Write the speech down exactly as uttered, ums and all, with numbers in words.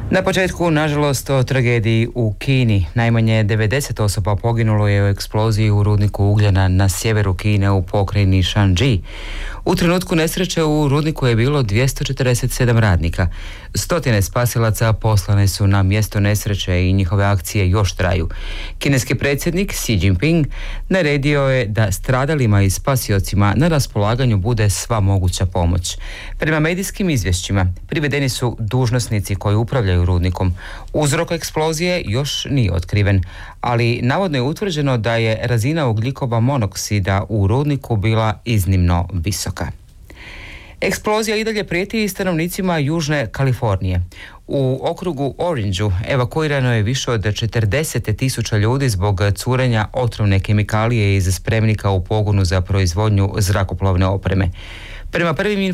Na početku, nažalost, o tragediji u Kini. Najmanje devedeset osoba poginulo je u eksploziji u rudniku ugljena na sjeveru Kine u pokrajini Shanxi. U trenutku nesreće u rudniku je bilo dvjesto četrdeset sedam radnika. Stotine spasilaca poslane su na mjesto nesreće i njihove akcije još traju. Kineski predsjednik Xi Jinping naredio je da stradalima i spasiocima na raspolaganju bude sva moguća pomoć. Prema medijskim izvješćima privedeni su dužnosnici koji upravljaju rudnikom. Uzrok eksplozije još nije otkriven, ali navodno je utvrđeno da je razina ugljikova monoksida u rudniku bila iznimno visoka. Eksplozija i dalje prijeti stanovnicima Južne Kalifornije. U okrugu Orangeu evakuirano je više od četrdeset tisuća ljudi zbog curenja otrovne kemikalije iz spremnika u pogonu za proizvodnju zrakoplovne opreme. Prema prvim